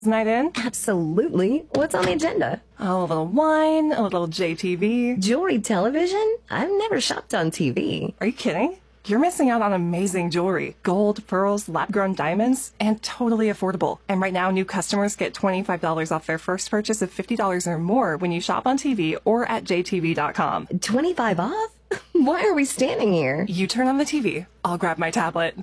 night in? Absolutely. What's on the agenda? Oh, a little wine, a little JTV. Jewelry television? I've never shopped on TV. Are you kidding? You're missing out on amazing jewelry. Gold, pearls, lab-grown diamonds, and totally affordable. And right now, new customers get $25 off their first purchase of $50 or more when you shop on TV or at jtv.com. 25 off? Why are we standing here? You turn on the TV. I'll grab my tablet.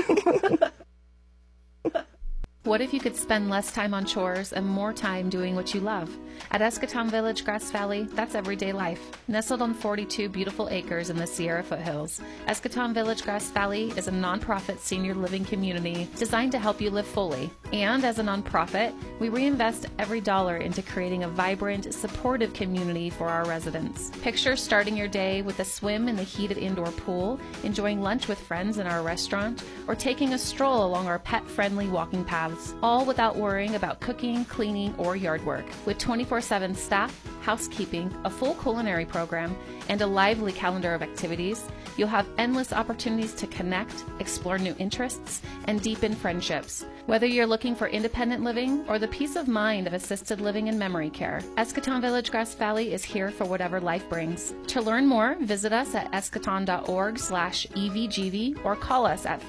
What if you could spend less time on chores and more time doing what you love? At Eschaton Village, Grass Valley, that's everyday life. Nestled on 42 beautiful acres in the Sierra foothills, Eschaton Village, Grass Valley is a nonprofit senior living community designed to help you live fully. And as a nonprofit, we reinvest every dollar into creating a vibrant, supportive community for our residents. Picture starting your day with a swim in the heated indoor pool, enjoying lunch with friends in our restaurant, or taking a stroll along our pet-friendly walking paths, all without worrying about cooking, cleaning, or yard work. With 24/7 staff, housekeeping, a full culinary program, and a lively calendar of activities, you'll have endless opportunities to connect, explore new interests, and deepen friendships. Whether you're looking for independent living or the peace of mind of assisted living and memory care, Eschaton Village, Grass Valley is here for whatever life brings. To learn more, visit us at eschaton.org/evgv or call us at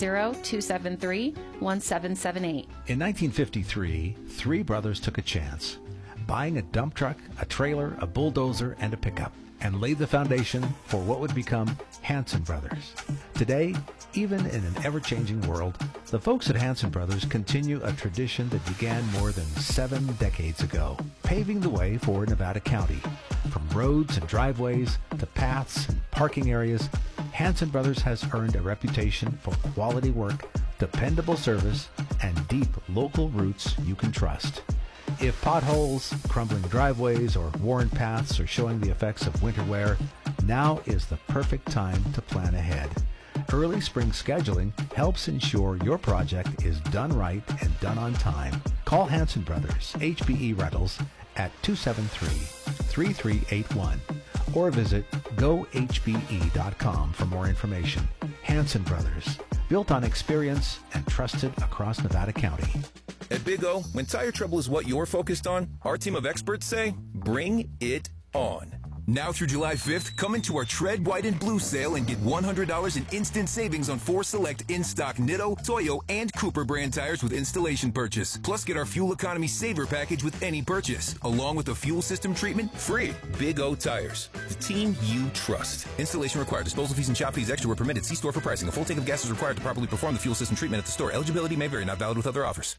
530-273-1778. In 1953, three brothers took a chance, buying a dump truck, a trailer, a bulldozer, and a pickup, and laid the foundation for what would become Hanson Brothers. Today, even in an ever-changing world, the folks at Hanson Brothers continue a tradition that began more than 7 decades ago, paving the way for Nevada County. From roads and driveways to paths and parking areas, Hanson Brothers has earned a reputation for quality work, dependable service, and deep local roots you can trust. If potholes, crumbling driveways, or worn paths are showing the effects of winter wear, now is the perfect time to plan ahead. Early spring scheduling helps ensure your project is done right and done on time. Call Hanson Brothers, HBE Rentals, at 273-3381 or visit gohbe.com for more information. Hanson Brothers, built on experience and trusted across Nevada County. At Big O, when tire trouble is what you're focused on, our team of experts say, bring it on. Now through July 5th, come into our Tread White and Blue sale and get $100 in instant savings on 4 select in-stock Nitto, Toyo, and Cooper brand tires with installation purchase. Plus, get our Fuel Economy Saver package with any purchase, along with a fuel system treatment free. Big O Tires, the team you trust. Installation required. Disposal fees and shop fees extra were permitted. See store for pricing. A full tank of gas is required to properly perform the fuel system treatment at the store. Eligibility may vary. Not valid with other offers.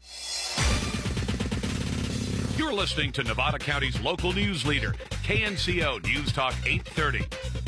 You're listening to Nevada County's local news leader, KNCO News Talk 830.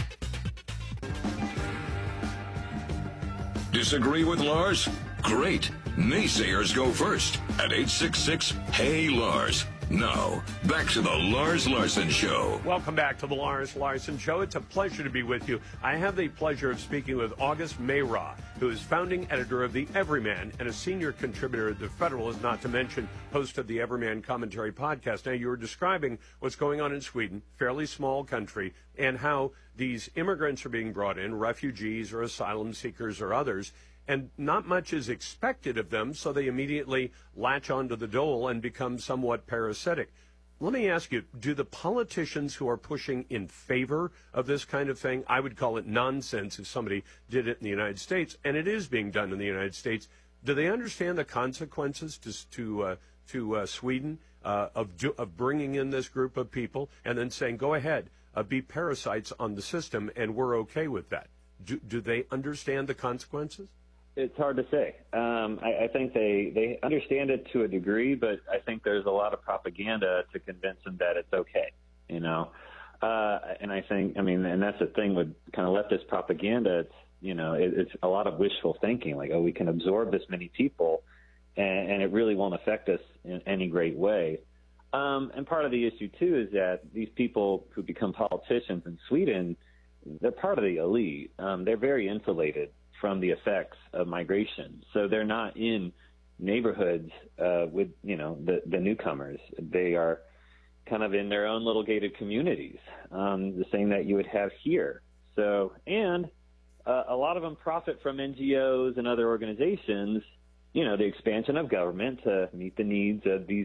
Disagree with Lars? Great. Naysayers go first at 866-HEY-LARS. Now, back to the Lars Larson Show. Welcome back to the Lars Larson Show. It's a pleasure to be with you. I have the pleasure of speaking with August Mayra, who is founding editor of The Everyman and a senior contributor at The Federalist, not to mention host of the Everyman Commentary podcast. Now, you were describing what's going on in Sweden, fairly small country, and how these immigrants are being brought in, refugees or asylum seekers or others, and not much is expected of them, so they immediately latch onto the dole and become somewhat parasitic. Let me ask you, do the politicians who are pushing in favor of this kind of thing, I would call it nonsense if somebody did it in the United States, and it is being done in the United States, do they understand the consequences to Sweden of bringing in this group of people and then saying, go ahead, be parasites on the system, and we're okay with that? Do they understand the consequences? It's hard to say. I think they understand it to a degree, but I think there's a lot of propaganda to convince them that it's okay, you know. And I think, and that's the thing with kind of leftist propaganda. It's a lot of wishful thinking, like, oh, we can absorb this many people, and it really won't affect us in any great way. And part of the issue, too, is that these people who become politicians in Sweden, they're part of the elite. They're very insulated from the effects of migration. So they're not in neighborhoods with, the newcomers. They are kind of in their own little gated communities, the same that you would have here. So, and a lot of them profit from NGOs and other organizations, the expansion of government to meet the needs of these